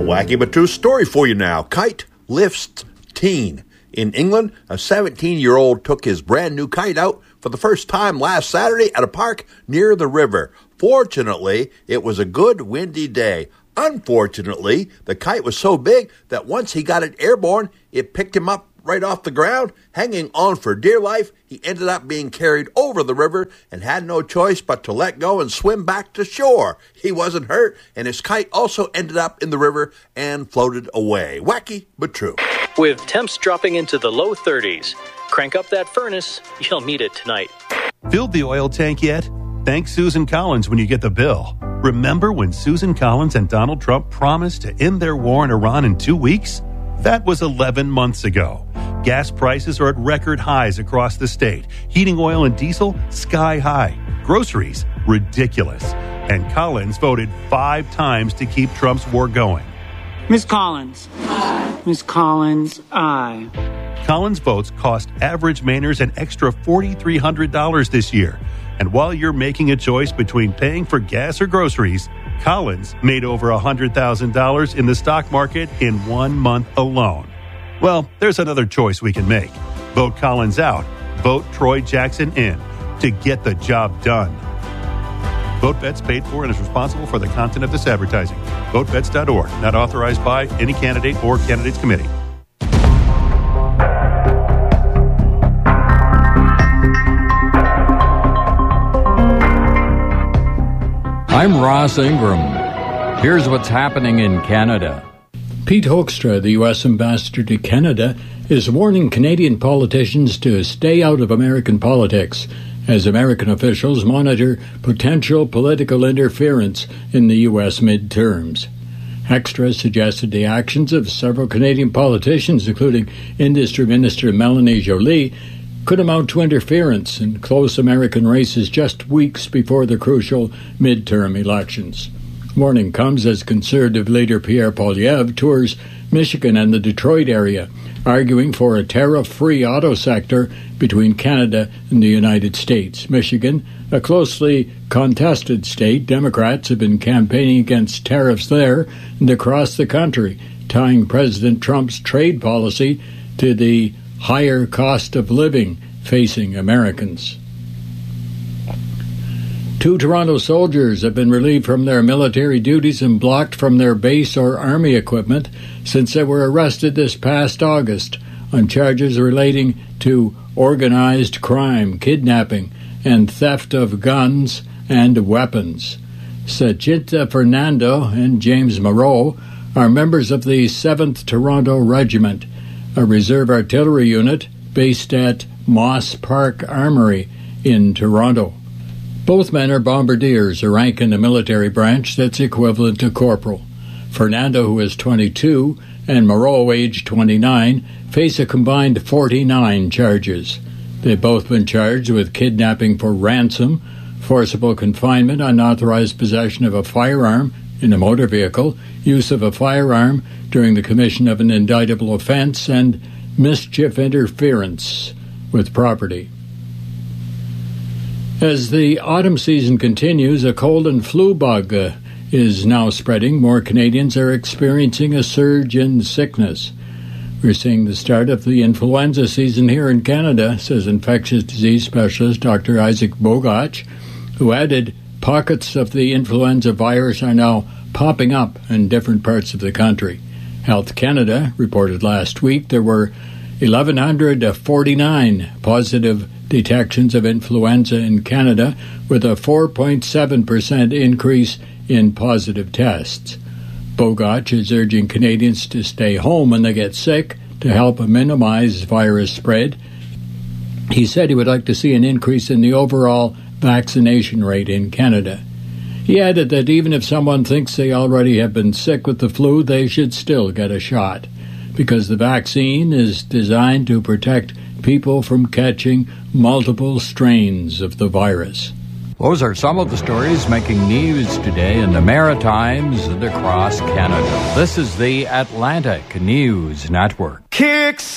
Wacky but true story for you now. Kite lifts teen. In England, a 17-year-old took his brand new kite out for the first time last Saturday at a park near the river. Fortunately, it was a good windy day. Unfortunately, the kite was so big that once he got it airborne, it picked him up right off the ground. Hanging on for dear life, he ended up being carried over the river and had no choice but to let go and swim back to shore. He wasn't hurt, and his kite also ended up in the river and floated away. Wacky but true. With temps dropping into the low 30s, crank up that furnace. You'll need it tonight. Filled the oil tank yet? Thank Susan Collins when you get the bill. Remember when Susan Collins and Donald Trump promised to end their war in Iran in 2 weeks? That was 11 months ago. Gas prices are at record highs across the state. Heating oil and diesel, sky high. Groceries, ridiculous. And Collins voted 5 times to keep Trump's war going. Ms. Collins. Aye. Ms. Collins, aye. Collins' votes cost average Mainers an extra $4,300 this year. And while you're making a choice between paying for gas or groceries, Collins made over $100,000 in the stock market in 1 month alone. Well, there's another choice we can make. Vote Collins out. Vote Troy Jackson in to get the job done. VoteBets paid for and is responsible for the content of this advertising. VoteBets.org, not authorized by any candidate or candidates committee. I'm Ross Ingram. Here's what's happening in Canada. Pete Hoekstra, the U.S. ambassador to Canada, is warning Canadian politicians to stay out of American politics as American officials monitor potential political interference in the U.S. midterms. Hoekstra suggested the actions of several Canadian politicians, including Industry Minister Melanie Joly, could amount to interference in close American races just weeks before the crucial midterm elections. Warning comes as Conservative leader Pierre Poilievre tours Michigan and the Detroit area, arguing for a tariff-free auto sector between Canada and the United States. Michigan, a closely contested state, Democrats have been campaigning against tariffs there and across the country, tying President Trump's trade policy to the higher cost of living facing Americans. 2 Toronto soldiers have been relieved from their military duties and blocked from their base or army equipment since they were arrested this past August on charges relating to organized crime, kidnapping, and theft of guns and weapons. Sachinta Fernando and James Moreau are members of the 7th Toronto Regiment, a reserve artillery unit based at Moss Park Armory in Toronto. Both men are bombardiers, a rank in the military branch that's equivalent to corporal. Fernando, who is 22, and Moreau, aged 29, face a combined 49 charges. They've both been charged with kidnapping for ransom, forcible confinement, unauthorized possession of a firearm in a motor vehicle, use of a firearm during the commission of an indictable offense, and mischief interference with property. As the autumn season continues, a cold and flu bug is now spreading. More Canadians are experiencing a surge in sickness. We're seeing the start of the influenza season here in Canada, says infectious disease specialist Dr. Isaac Bogach, who added pockets of the influenza virus are now popping up in different parts of the country. Health Canada reported last week there were 1,149 positive detections of influenza in Canada, with a 4.7% increase in positive tests. Bogach is urging Canadians to stay home when they get sick to help minimize virus spread. He said he would like to see an increase in the overall vaccination rate in Canada. He added that even if someone thinks they already have been sick with the flu, they should still get a shot, because the vaccine is designed to protect people from catching multiple strains of the virus. Those are some of the stories making news today in the Maritimes and across Canada. This is the Atlantic News Network. Kicks